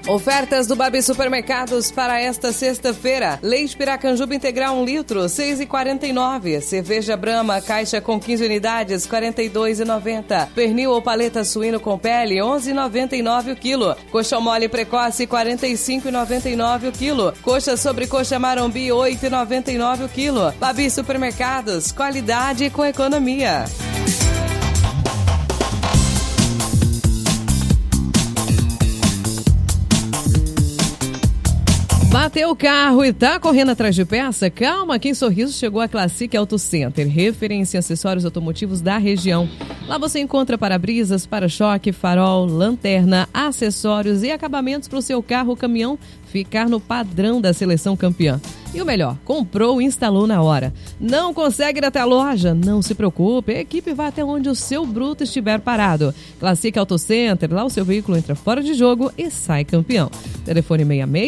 Ofertas do Babi Supermercados para esta sexta-feira. Leite Piracanjuba integral 1 litro, 6,49. Cerveja Brahma, caixa com 15 unidades, 42,90. Pernil ou paleta suíno com pele, 11,99 o quilo. Coxa mole precoce, 45,99 o quilo. Coxa sobre coxa marombi, 8,99 o quilo. Babi Supermercados, qualidade com economia. Bateu o carro e tá correndo atrás de peça? Calma, aqui em Sorriso chegou a Classic Auto Center, referência em acessórios automotivos da região. Lá você encontra para-brisas, para-choque, farol, lanterna, acessórios e acabamentos para o seu carro ou caminhão ficar no padrão da seleção campeã. E o melhor, comprou e instalou na hora. Não consegue ir até a loja? Não se preocupe, a equipe vai até onde o seu bruto estiver parado. Classic Auto Center, lá o seu veículo entra fora de jogo e sai campeão. Telefone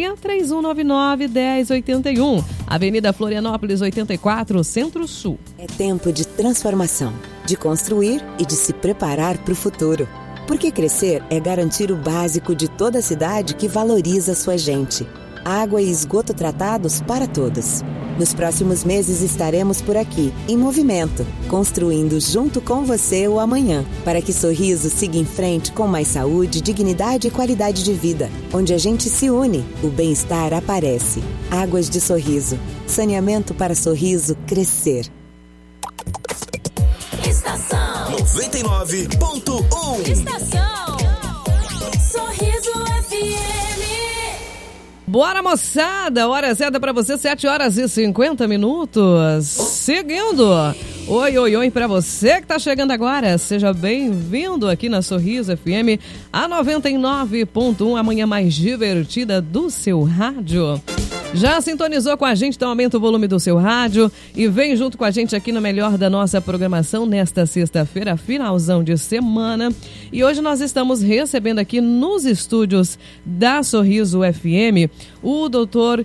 66-3199-1081, Avenida Florianópolis 84, Centro-Sul. É tempo de transformação, de construir e de se preparar para o futuro. Porque crescer é garantir o básico de toda a cidade que valoriza sua gente. Água e esgoto tratados para todos. Nos próximos meses estaremos por aqui, em movimento, construindo junto com você o amanhã, para que Sorriso siga em frente com mais saúde, dignidade e qualidade de vida. Onde a gente se une, o bem-estar aparece. Águas de Sorriso. Saneamento para Sorriso crescer. Estação 99.1. Estação Sorriso FM. Bora, moçada! Hora certa pra você, 7h50. Seguindo. Oi pra você que tá chegando agora. Seja bem-vindo aqui na Sorriso FM, a 99.1, a manhã mais divertida do seu rádio. Já sintonizou com a gente? Então aumenta o volume do seu rádio e vem junto com a gente aqui no melhor da nossa programação nesta sexta-feira, finalzão de semana. E hoje nós estamos recebendo aqui nos estúdios da Sorriso FM o doutor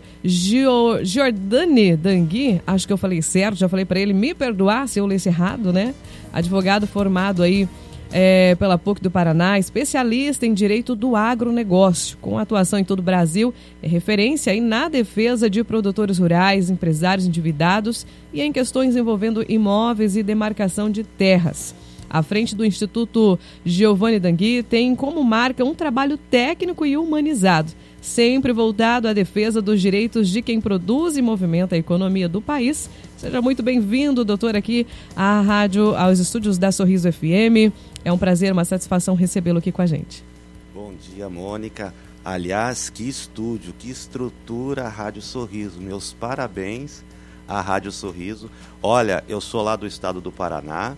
Giordani Dangui, acho que eu falei certo, já falei para ele me perdoar se eu lesse errado, né? Advogado formado aí pela PUC do Paraná, especialista em direito do agronegócio, com atuação em todo o Brasil, é referência aí na defesa de produtores rurais, empresários endividados e em questões envolvendo imóveis e demarcação de terras. À frente do Instituto Giovanni Dangui, tem como marca um trabalho técnico e humanizado, sempre voltado à defesa dos direitos de quem produz e movimenta a economia do país. Seja muito bem-vindo, doutor, aqui à rádio, aos estúdios da Sorriso FM. É um prazer, uma satisfação recebê-lo aqui com a gente. Bom dia, Mônica. Aliás, que estúdio, que estrutura a Rádio Sorriso. Meus parabéns à Rádio Sorriso. Olha, eu sou lá do estado do Paraná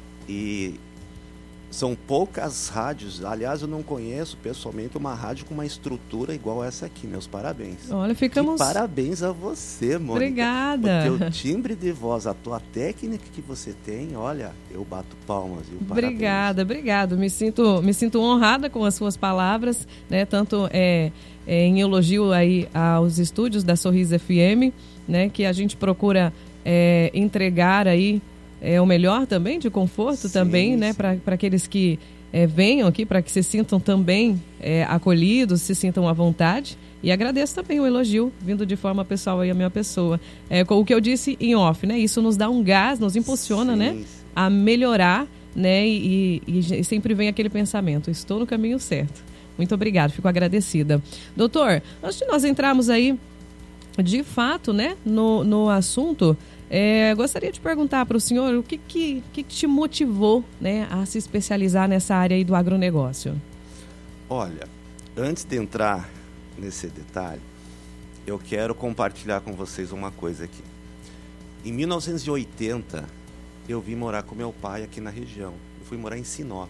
e são poucas rádios. Aliás, eu não conheço pessoalmente uma rádio com uma estrutura igual essa aqui. Meus parabéns. Olha, ficamos... E parabéns a você, Mônica. Obrigada. O teu timbre de voz, a tua técnica que você tem, olha, eu bato palmas. Viu? Obrigada. Me sinto honrada com as suas palavras, né? Tanto em elogio aí aos estúdios da Sorriso FM, né? Que a gente procura entregar aí o melhor também, de conforto. Sim, também, né, para aqueles que venham aqui, para que se sintam também acolhidos, se sintam à vontade. E agradeço também o elogio, vindo de forma pessoal aí a minha pessoa. O que eu disse em off, né, isso nos dá um gás, nos impulsiona, né, a melhorar, né, e sempre vem aquele pensamento, estou no caminho certo. Muito obrigada, fico agradecida. Doutor, antes de nós entrarmos aí, de fato, né, no assunto... gostaria de perguntar para o senhor o que te motivou, né, a se especializar nessa área aí do agronegócio. Olha, antes de entrar nesse detalhe, eu quero compartilhar com vocês uma coisa aqui. Em 1980, eu vim morar com meu pai aqui na região. Eu fui morar em Sinop.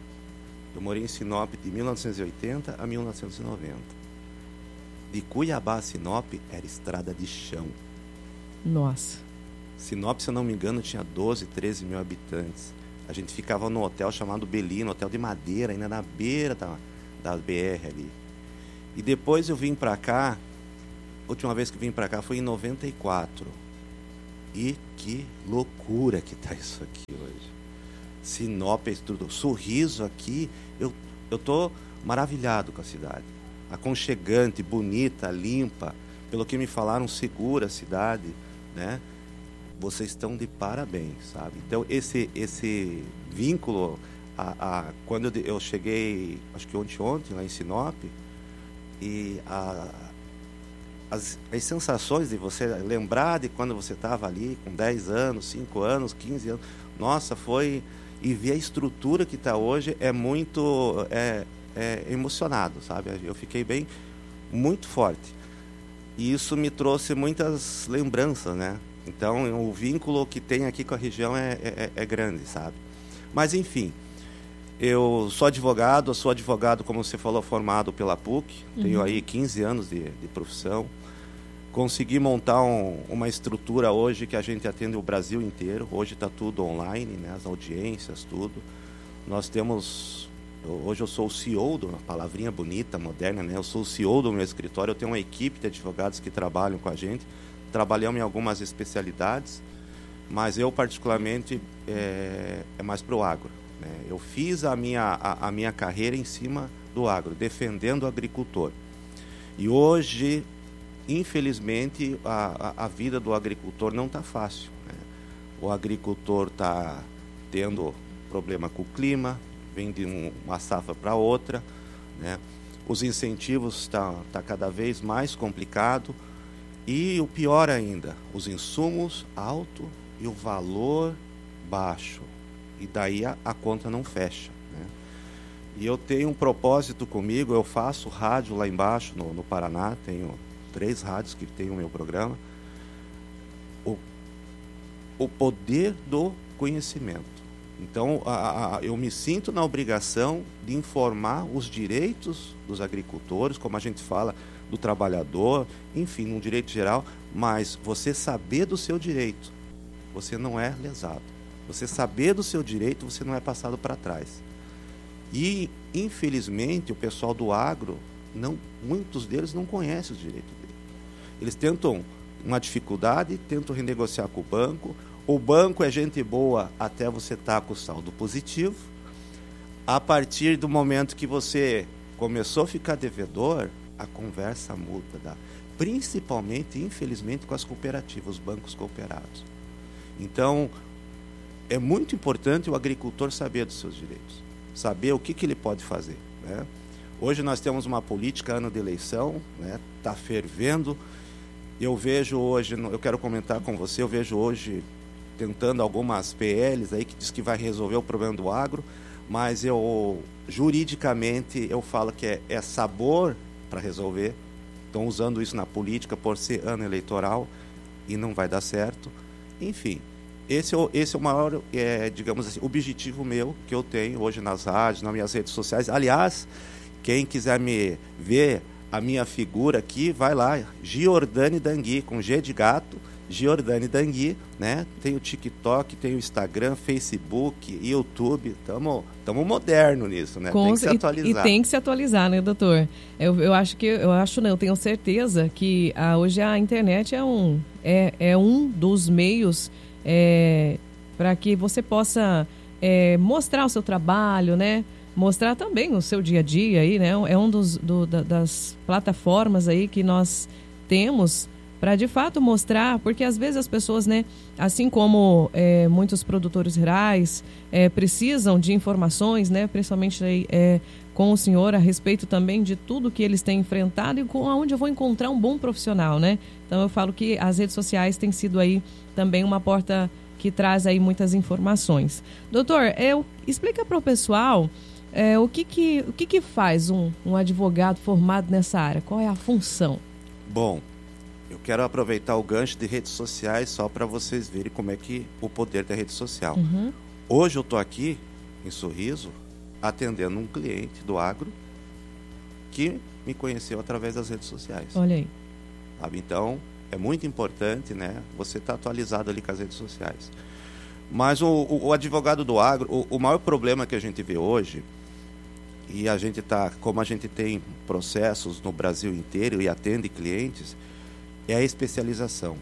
Eu morei em Sinop de 1980 a 1990. De Cuiabá a Sinop era estrada de chão. Nossa. Sinop, se eu não me engano, tinha 12, 13 mil habitantes. A gente ficava no hotel chamado Belino, hotel de madeira, ainda na beira da BR ali. E depois eu vim pra cá, a última vez que vim pra cá foi em 94. E que loucura que tá isso aqui hoje. Sinop é tudo. Sorriso aqui, eu tô maravilhado com a cidade. aconchegante, bonita, limpa, pelo que me falaram, segura a cidade, né? Vocês estão de parabéns, sabe? Então, esse vínculo, quando eu cheguei, acho que ontem, lá em Sinop, e as sensações de você lembrar de quando você estava ali, com 10 anos, 5 anos, 15 anos, nossa, foi... E ver a estrutura que está hoje é muito emocionado, sabe? Eu fiquei muito forte. E isso me trouxe muitas lembranças, né? Então, o vínculo que tem aqui com a região é grande, sabe? Mas, enfim, eu sou advogado, como você falou, formado pela PUC, tenho aí 15 anos de profissão. Consegui montar uma estrutura hoje que a gente atende o Brasil inteiro. Hoje está tudo online, né? As audiências, tudo. Nós temos... Hoje eu sou o CEO, uma palavrinha bonita, moderna, né? Eu sou o CEO do meu escritório. Eu tenho uma equipe de advogados que trabalham com a gente. Trabalhamos em algumas especialidades, mas eu particularmente é mais para o agro, né? Eu fiz a minha carreira em cima do agro, defendendo o agricultor. E hoje... Infelizmente, a vida do agricultor não está fácil, né? O agricultor está tendo problema com o clima, vem de uma safra para outra, né? Os incentivos tá cada vez mais complicado e o pior ainda, os insumos altos e o valor baixo. E daí a conta não fecha, né? E eu tenho um propósito comigo, eu faço rádio lá embaixo, no Paraná, tenho 3 rádios que tem o meu programa. O poder do conhecimento. Então, eu me sinto na obrigação de informar os direitos dos agricultores, como a gente fala, do trabalhador, enfim, num direito geral, mas você saber do seu direito, você não é lesado. Você saber do seu direito, você não é passado para trás. E, infelizmente, o pessoal do agro, muitos deles não conhecem os direitos dele. Eles tentam uma dificuldade, tentam renegociar com o banco é gente boa até você estar com o saldo positivo. A partir do momento que você começou a ficar devedor, a conversa muda, principalmente, infelizmente, com as cooperativas, os bancos cooperados. Então, é muito importante o agricultor saber dos seus direitos, saber o que ele pode fazer, né? Hoje nós temos uma política, ano de eleição, né? Está fervendo. Eu vejo hoje, eu quero comentar com você, eu vejo hoje tentando algumas PLs aí que diz que vai resolver o problema do agro, mas juridicamente eu falo que é sabor para resolver. Estão usando isso na política por ser ano eleitoral e não vai dar certo. Enfim, esse é o maior, digamos assim, objetivo meu que eu tenho hoje nas rádios, nas minhas redes sociais. Aliás, quem quiser me ver a minha figura aqui, vai lá, Giordani Dangui, com G de gato, Giordani Dangui, né? Tem o TikTok, tem o Instagram, Facebook, YouTube, estamos moderno nisso, né? Tem que se atualizar. E tem que se atualizar, né, doutor? Eu tenho certeza que hoje a internet é um dos meios para que você possa mostrar o seu trabalho, né? Mostrar também o seu dia a dia aí, né? É um das plataformas aí que nós temos para de fato mostrar, porque às vezes as pessoas, né, assim como muitos produtores rurais precisam de informações, né, principalmente aí, com o senhor a respeito também de tudo que eles têm enfrentado e onde eu vou encontrar um bom profissional, né? Então eu falo que as redes sociais têm sido aí também uma porta que traz aí muitas informações. Doutor, explica para o pessoal o que faz um advogado formado nessa área? Qual é a função? Bom, eu quero aproveitar o gancho de redes sociais só para vocês verem como é que o poder da rede social. Uhum. Hoje eu estou aqui em Sorriso atendendo um cliente do agro que me conheceu através das redes sociais. Olha aí. Sabe? Então, é muito importante, né, você estar atualizado ali com as redes sociais. Mas o advogado do agro, o maior problema que a gente vê hoje, e a gente como a gente tem processos no Brasil inteiro e atende clientes, é a especialização.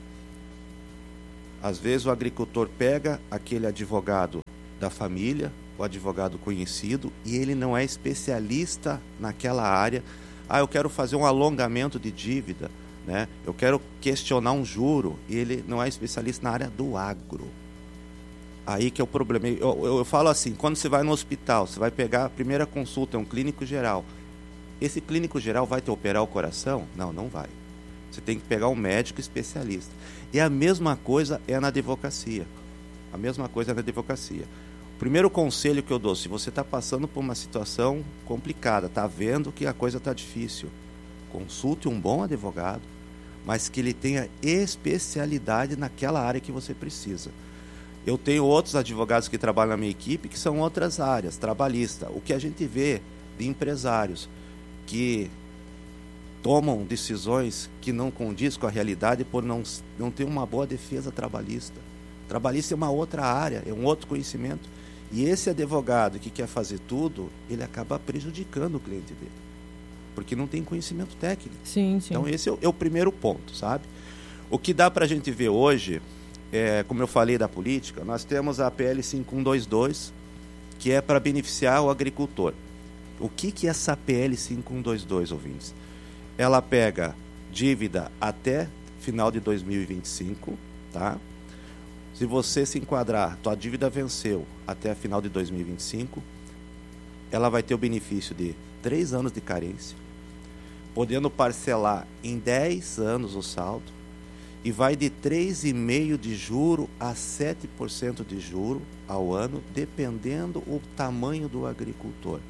Às vezes o agricultor pega aquele advogado da família, o advogado conhecido, e ele não é especialista naquela área, eu quero fazer um alongamento de dívida, né? Eu quero questionar um juro, e ele não é especialista na área do agro. Aí que é o problema. Eu falo assim, quando você vai no hospital, você vai pegar a primeira consulta, é um clínico geral. Esse clínico geral vai te operar o coração? Não, não vai. Você tem que pegar um médico especialista. E a mesma coisa é na advocacia. A mesma coisa é na advocacia. O primeiro conselho que eu dou, se você está passando por uma situação complicada, está vendo que a coisa está difícil, consulte um bom advogado, mas que ele tenha especialidade naquela área que você precisa. Eu tenho outros advogados que trabalham na minha equipe que são outras áreas, trabalhista. O que a gente vê de empresários que tomam decisões que não condiz com a realidade por não ter uma boa defesa trabalhista. Trabalhista é uma outra área, é um outro conhecimento. E esse advogado que quer fazer tudo, ele acaba prejudicando o cliente dele, porque não tem conhecimento técnico. Sim, sim. Então esse é o primeiro ponto, sabe? O que dá para a gente ver hoje, como eu falei da política, nós temos a PL 5122, que é para beneficiar o agricultor. O que é essa PL 5122, ouvintes? Ela pega dívida até final de 2025, tá? Se você se enquadrar, tua dívida venceu até final de 2025, ela vai ter o benefício de 3 anos de carência, podendo parcelar em 10 anos o saldo, e vai de 3,5% de juro a 7% de juro ao ano, dependendo do tamanho do agricultor.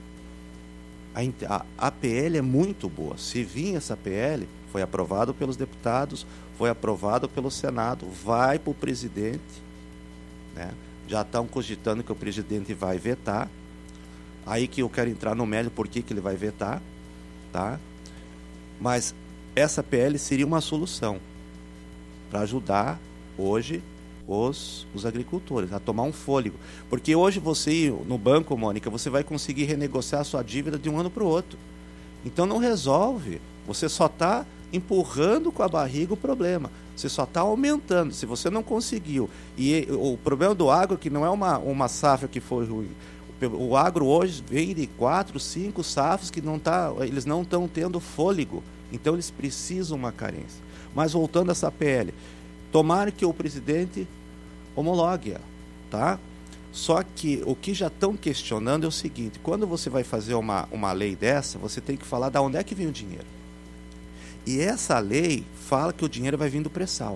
A PL é muito boa. Se vir essa PL, foi aprovado pelos deputados, foi aprovado pelo Senado, vai para o presidente, né? Já estão cogitando que o presidente vai vetar. Aí que eu quero entrar no mérito por que ele vai vetar, tá? Mas essa PL seria uma solução para ajudar hoje os agricultores a tomar um fôlego. Porque hoje você ir no banco, Mônica, você vai conseguir renegociar a sua dívida de um ano para o outro. Então não resolve. Você só está empurrando com a barriga o problema. Você só está aumentando. Se você não conseguiu. E o problema do agro é que não é uma safra que foi ruim. O agro hoje vem de 4, 5 safras que eles não estão tendo fôlego. Então eles precisam uma carência. Mas voltando a essa PL, tomara que o presidente homologue, tá? Só que o que já estão questionando é o seguinte: quando você vai fazer uma lei dessa, você tem que falar de onde é que vem o dinheiro. E essa lei fala que o dinheiro vai vir do pré-sal,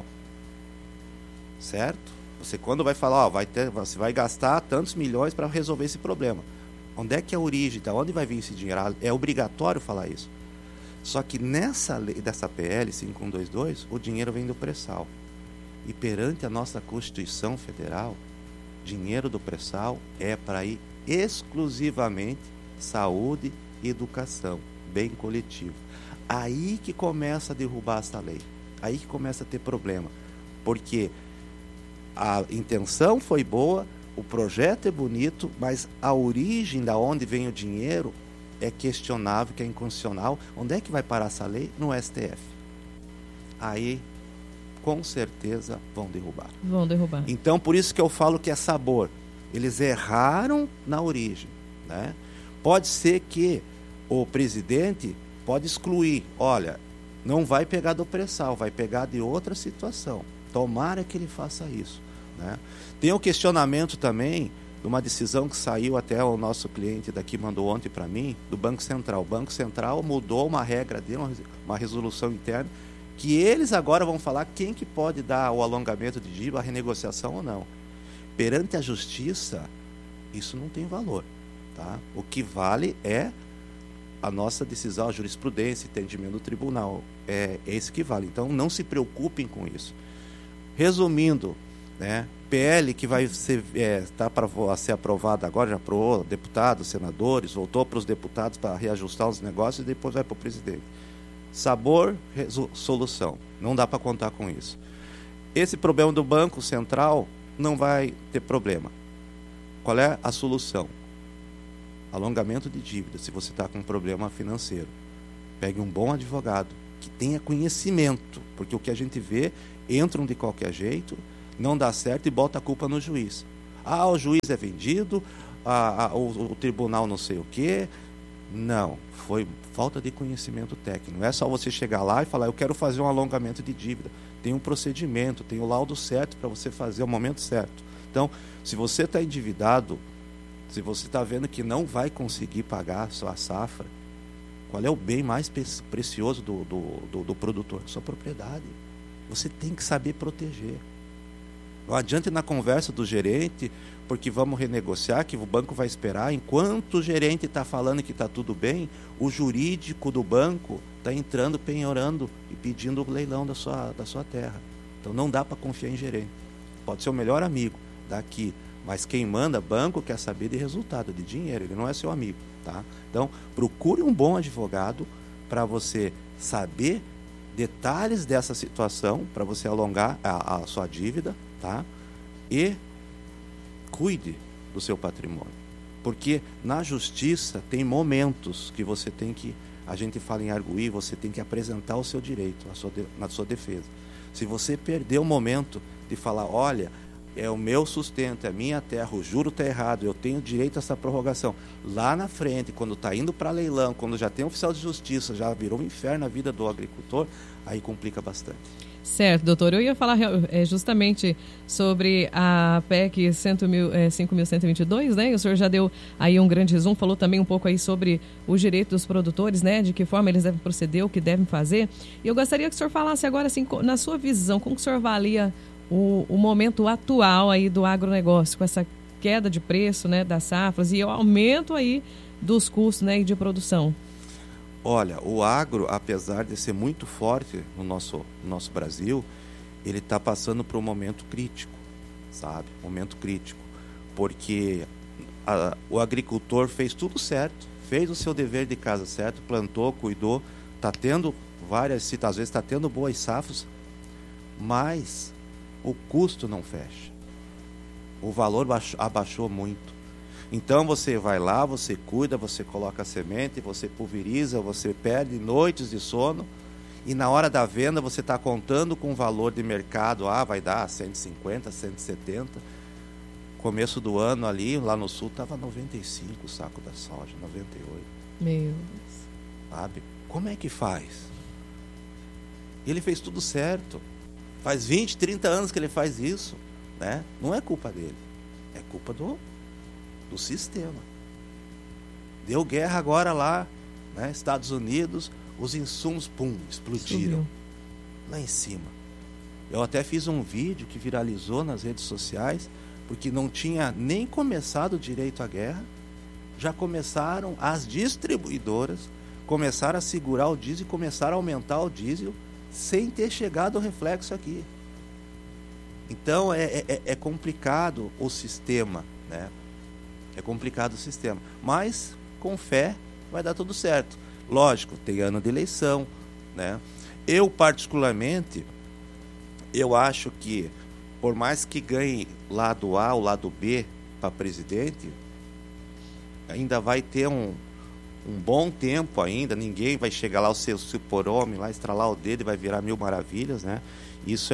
certo? Você quando vai falar, você vai gastar tantos milhões para resolver esse problema. Onde é que é a origem? De onde vai vir esse dinheiro? É obrigatório falar isso. Só que nessa lei dessa PL 5122, o dinheiro vem do pré-sal. E perante a nossa Constituição Federal, dinheiro do pré-sal é para ir exclusivamente saúde e educação, bem coletivo. Aí que começa a derrubar essa lei. Aí que começa a ter problema. Porque a intenção foi boa, o projeto é bonito, mas a origem da onde vem o dinheiro é questionável, que é inconstitucional. Onde é que vai parar essa lei? No STF. Aí, com certeza, vão derrubar. Vão derrubar. Então, por isso que eu falo que é sabor. Eles erraram na origem, né? Pode ser que o presidente pode excluir. Olha, não vai pegar do pré-sal, vai pegar de outra situação. Tomara que ele faça isso, né? Tem um questionamento também de uma decisão que saiu, até o nosso cliente daqui mandou ontem para mim, do Banco Central. O Banco Central mudou uma regra dele, uma resolução interna, que eles agora vão falar quem que pode dar o alongamento de dívida, a renegociação ou não. Perante a justiça, isso não tem valor, tá? O que vale é a nossa decisão, a jurisprudência, entendimento do tribunal. É esse que vale. Então, não se preocupem com isso. Resumindo, né, PL que vai ser, está para ser aprovada agora, já aprovou deputados, senadores, voltou para os deputados para reajustar os negócios e depois vai para o presidente. Sabor, solução. Não dá para contar com isso. Esse problema do Banco Central não vai ter problema. Qual é a solução? Alongamento de dívida, se você está com um problema financeiro. Pegue um bom advogado, que tenha conhecimento, porque o que a gente vê, entram de qualquer jeito, não dá certo e bota a culpa no juiz. O juiz é vendido, o tribunal não sei o quê. Não, foi falta de conhecimento técnico. Não é só você chegar lá e falar, eu quero fazer um alongamento de dívida. Tem um procedimento, tem o laudo certo para você fazer o momento certo. Então, se você está endividado, se você está vendo que não vai conseguir pagar a sua safra, qual é o bem mais precioso do produtor? Sua propriedade. Você tem que saber proteger. Não adianta ir na conversa do gerente, porque vamos renegociar, que o banco vai esperar. Enquanto o gerente está falando que está tudo bem, o jurídico do banco está entrando, penhorando e pedindo o leilão da sua terra. Então não dá para confiar em gerente. Pode ser o melhor amigo daqui, mas quem manda banco quer saber de resultado, de dinheiro, ele não é seu amigo. Tá? Então procure um bom advogado para você saber detalhes dessa situação, para você alongar a sua dívida, tá? E cuide do seu patrimônio, porque na justiça tem momentos que você tem que, a gente fala em arguir, você tem que apresentar o seu direito na sua defesa. Se você perder o momento de falar, olha, é o meu sustento, é a minha terra, o juro está errado, eu tenho direito a essa prorrogação, lá na frente, quando está indo para leilão, quando já tem oficial de justiça, já virou um inferno a vida do agricultor, aí complica bastante. Certo, doutor. Eu ia falar justamente sobre a PEC 5.122, né? O senhor já deu aí um grande resumo, falou também um pouco aí sobre os direitos dos produtores, né? De que forma eles devem proceder, o que devem fazer. E eu gostaria que o senhor falasse agora, assim, na sua visão, como que o senhor avalia o momento atual aí do agronegócio, com essa queda de preço, né, das safras e o aumento aí dos custos, né, de produção? Olha, o agro, apesar de ser muito forte no nosso Brasil, ele está passando por um momento crítico, sabe? Momento crítico, porque o agricultor fez tudo certo, fez o seu dever de casa certo, plantou, cuidou, está tendo às vezes está tendo boas safras, mas o custo não fecha. O valor abaixou muito. Então você vai lá, você cuida, você coloca a semente, você pulveriza, você perde noites de sono e na hora da venda você está contando com o valor de mercado, vai dar 150, 170. Começo do ano ali, lá no sul, estava 95 o saco da soja, 98. Meu Deus. Sabe? Como é que faz? Ele fez tudo certo. Faz 20, 30 anos que ele faz isso, né? Não é culpa dele, é culpa do sistema. Deu guerra agora lá, né? Estados Unidos, os insumos, explodiram. Subiu lá em cima. Eu até fiz um vídeo que viralizou nas redes sociais, porque não tinha nem começado direito a guerra, já começaram as distribuidoras, começaram a segurar o diesel e começaram a aumentar o diesel sem ter chegado o reflexo aqui. Então é complicado o sistema, né? É complicado o sistema, mas com fé vai dar tudo certo. Lógico, tem ano de eleição, né? Eu particularmente, eu acho que por mais que ganhe lado A ou lado B para presidente, ainda vai ter um bom tempo ainda, ninguém vai chegar lá, o seu super-homem, lá estralar o dedo e vai virar mil maravilhas, né? Isso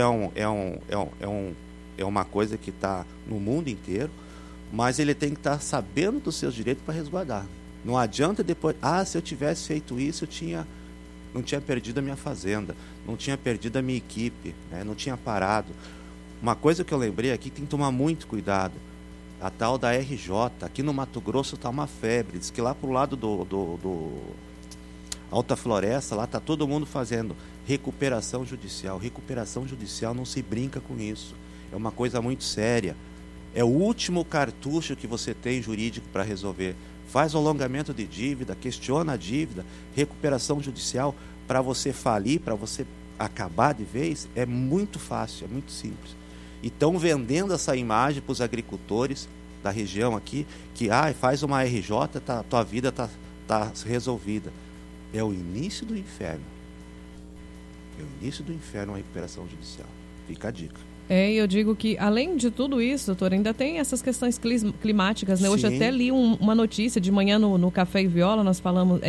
é uma coisa que está no mundo inteiro, mas ele tem que estar sabendo dos seus direitos para resguardar. Não adianta depois, se eu tivesse feito isso, não tinha perdido a minha fazenda, não tinha perdido a minha equipe, né? Não tinha parado. Uma coisa que eu lembrei aqui, tem que tomar muito cuidado, a tal da RJ, aqui no Mato Grosso está uma febre, diz que lá pro lado do Alta Floresta, lá está todo mundo fazendo recuperação judicial. Recuperação judicial, não se brinca com isso, é uma coisa muito séria. É o último cartucho que você tem jurídico para resolver. Faz o alongamento de dívida, questiona a dívida, recuperação judicial, para você falir, para você acabar de vez, é muito fácil, é muito simples. E estão vendendo essa imagem para os agricultores da região aqui, que faz uma RJ, tua vida tá resolvida. É o início do inferno. É o início do inferno a recuperação judicial. Fica a dica. Eu digo que, além de tudo isso, doutor, ainda tem essas questões climáticas, né? Hoje até li uma notícia de manhã no Café e Viola, nós falamos,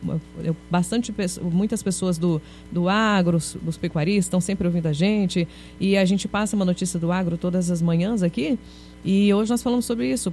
muitas pessoas do agro, os pecuaristas, estão sempre ouvindo a gente, e a gente passa uma notícia do agro todas as manhãs aqui, e hoje nós falamos sobre isso.